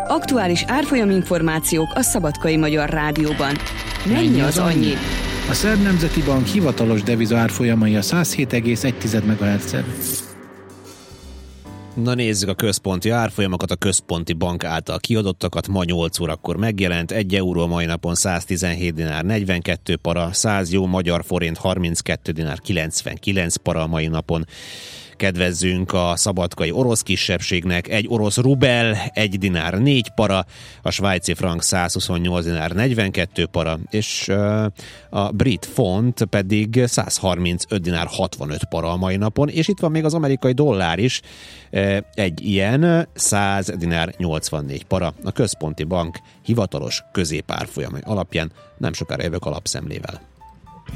Aktuális árfolyaminformációk a Szabadkai Magyar Rádióban. Mennyi az annyi? A Szerb Nemzeti Bank hivatalos deviza árfolyamai a 107,1 MHz-en. Na nézzük a központi árfolyamokat, a központi bank által kiadottakat. Ma 8 órakor megjelent 1 euró mai napon 117 dinár 42 para, 100 jó magyar forint 32 dinár 99 para a mai napon. Kedvezzünk a szabadkai orosz kisebbségnek, 1 orosz rubel 1 dinár 4 para, a svájci frank 128 dinár 42 para, és a brit font pedig 135 dinár 65 para a mai napon, és itt van még az amerikai dollár is, egy ilyen 100 dinár 84 para. A központi bank hivatalos középárfolyam alapján. Nem sokára jövök alapszemlével.